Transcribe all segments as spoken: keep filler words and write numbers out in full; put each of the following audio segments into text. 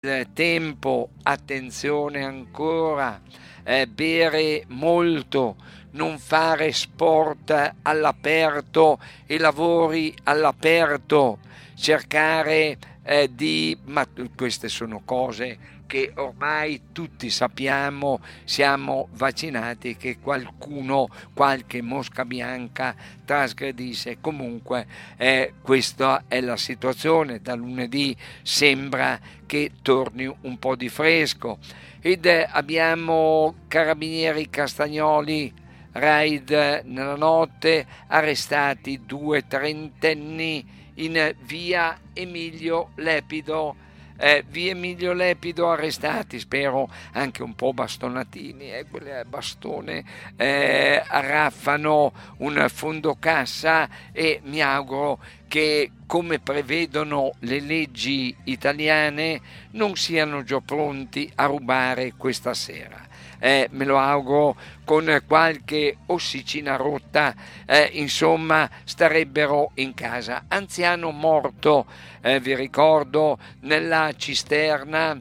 eh, tempo, attenzione ancora, eh, bere molto, non fare sport all'aperto e lavori all'aperto, cercare eh, di... ma queste sono cose che ormai tutti sappiamo, siamo vaccinati, che qualcuno, qualche mosca bianca trasgredisce. Comunque eh, questa è la situazione. Da lunedì sembra che torni un po' di fresco ed eh, abbiamo carabinieri Castagnoli, raid nella notte, arrestati due trentenni in via Emilio Lepido. Eh, via Emilio Lepido arrestati, spero anche un po' bastonatini, eh, quelli a bastone eh, arraffano un fondo cassa e mi auguro che, come prevedono le leggi italiane, non siano già pronti a rubare questa sera. Eh, me lo auguro, con qualche ossicina rotta, eh, insomma, starebbero in casa. Anziano morto, eh, vi ricordo, nella cisterna.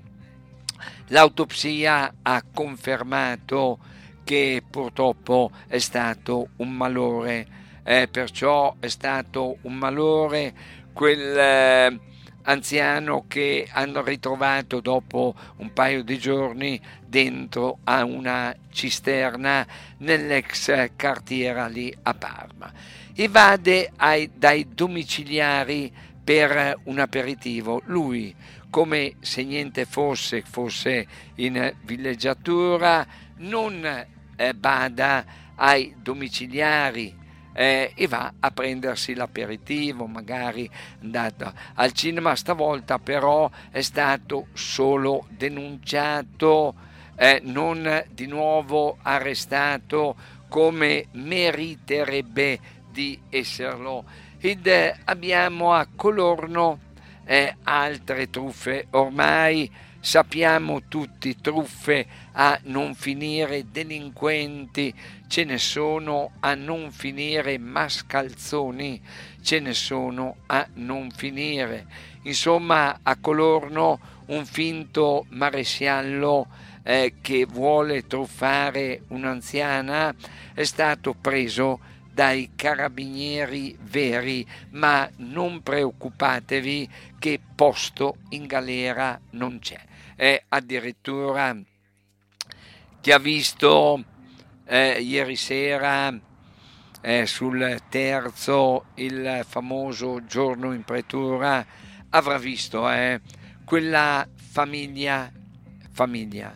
L'autopsia ha confermato che purtroppo è stato un malore, eh, perciò è stato un malore quel eh, anziano che hanno ritrovato dopo un paio di giorni dentro a una cisterna nell'ex cartiera lì a Parma. Evade ai, dai domiciliari per un aperitivo. Lui, come se niente fosse, fosse in villeggiatura, non eh, bada ai domiciliari eh, e va a prendersi l'aperitivo, magari andato al cinema. Stavolta però è stato solo denunciato, eh, non di nuovo arrestato come meriterebbe di esserlo. Ed eh, abbiamo a Colorno eh, altre truffe. Ormai sappiamo tutti, truffe a non finire, delinquenti ce ne sono a non finire, mascalzoni ce ne sono a non finire. Insomma, a Colorno un finto maresciallo eh, che vuole truffare un'anziana è stato preso dai carabinieri veri, ma non preoccupatevi che posto in galera non c'è. È addirittura chi ha visto eh, ieri sera eh, sul terzo il famoso giorno in pretura avrà visto eh, quella famiglia famiglia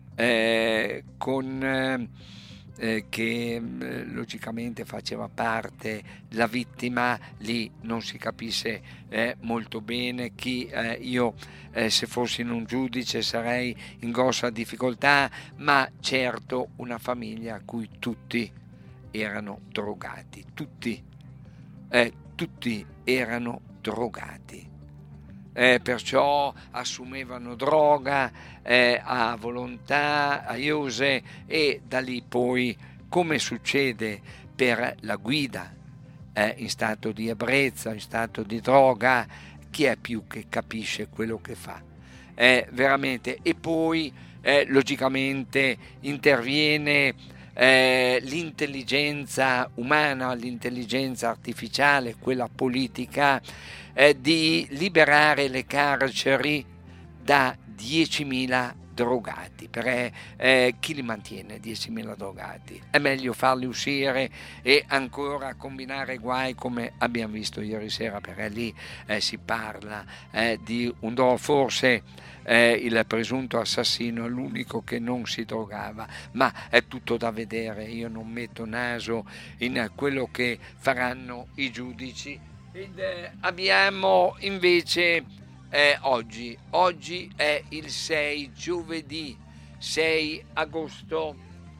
eh, con eh, eh, che eh, logicamente faceva parte la vittima. Lì non si capisce eh, molto bene chi eh, io eh, se fossi in un giudice sarei in grossa difficoltà, ma certo una famiglia a cui tutti erano drogati, tutti eh, tutti erano drogati. Eh, perciò assumevano droga eh, a volontà, a iose, e da lì poi, come succede per la guida eh, in stato di ebbrezza, in stato di droga, chi è più che capisce quello che fa? Eh, veramente. E poi eh, logicamente interviene eh, l'intelligenza umana, l'intelligenza artificiale, quella politica, eh, di liberare le carceri da diecimila drogati, perché eh, chi li mantiene diecimila drogati? È meglio farli uscire e ancora combinare guai come abbiamo visto ieri sera, perché lì eh, si parla eh, di un drogo, forse eh, il presunto assassino è l'unico che non si drogava, ma è tutto da vedere. Io non metto naso in quello che faranno i giudici. Ed eh, abbiamo invece eh, oggi, oggi è il sei, giovedì sei agosto,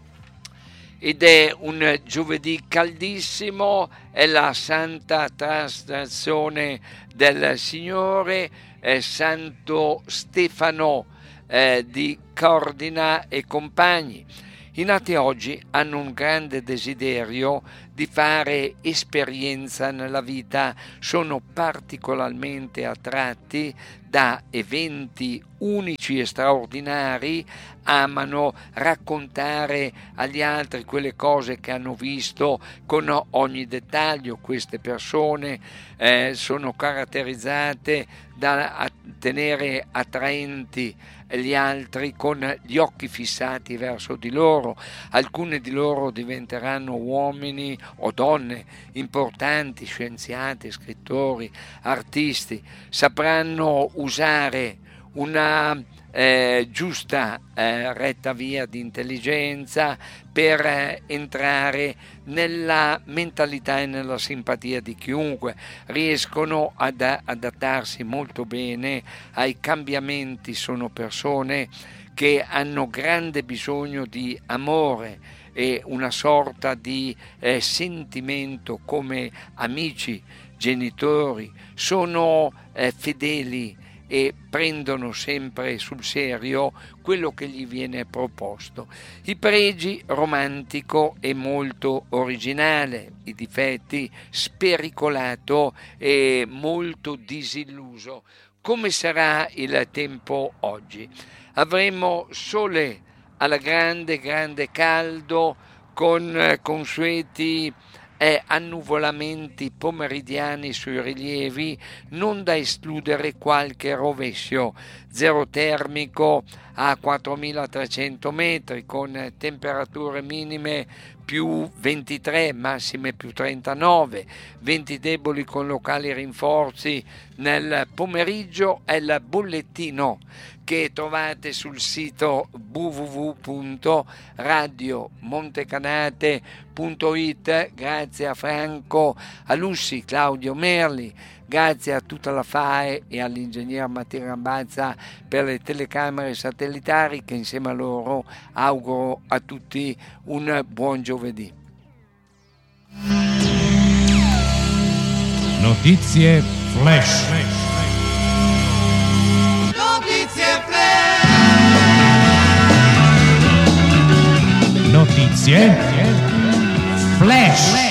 ed è un giovedì caldissimo, è la Santa Traslazione del Signore, è Santo Stefano eh, di Cordina e compagni. I nati oggi hanno un grande desiderio di fare esperienza nella vita, sono particolarmente attratti da eventi unici e straordinari, amano raccontare agli altri quelle cose che hanno visto con ogni dettaglio. Queste persone eh, sono caratterizzate da tenere attraenti gli altri con gli occhi fissati verso di loro. Alcune di loro diventeranno uomini o donne importanti, scienziati, scrittori, artisti, sapranno usare una eh, giusta eh, retta via di intelligenza per eh, entrare nella mentalità e nella simpatia di chiunque, riescono ad adattarsi molto bene ai cambiamenti, sono persone che hanno grande bisogno di amore e una sorta di eh, sentimento come amici, genitori, sono eh, fedeli e prendono sempre sul serio quello che gli viene proposto. I pregi: romantico e molto originale, i difetti: spericolato e molto disilluso. Come sarà il tempo oggi? Avremo sole alla grande, grande caldo con consueti eh, annuvolamenti pomeridiani sui rilievi, non da escludere qualche rovescio. Zero termico a quattromilatrecento metri con temperature minime più ventitré, massime più trentanove, venti deboli con locali rinforzi nel pomeriggio. È il bollettino che trovate sul sito w w w punto radio montecanate punto it. Grazie a Franco, a Lussi, Claudio Merli, grazie a tutta la F A E e all'ingegner Mattia Rambazza per le telecamere satellitari, che insieme a loro auguro a tutti un buon giovedì. Notizie flash. Notizie flash. Notizie flash.